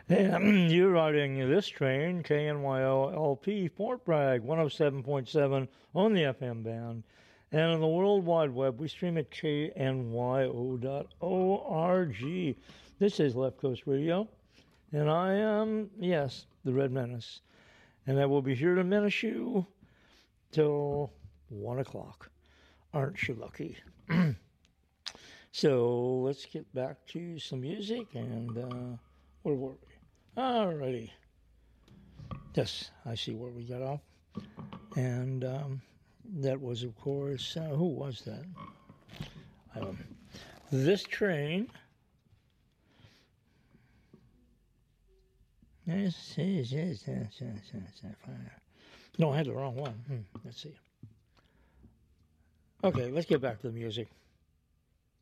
And you're riding this train, KNYLP Fort Bragg, 107.7 on the FM band. And on the World Wide Web, we stream at knyo.org. This is Left Coast Radio. And I am, yes, the Red Menace. And I will be here to menace you till 1 o'clock. Aren't you lucky? So let's get back to some music. And where were we? Alrighty. Yes, I see where we got off. And that was, of course, who was that? This train. No, I had the wrong one. Let's see. Okay, let's get back to the music.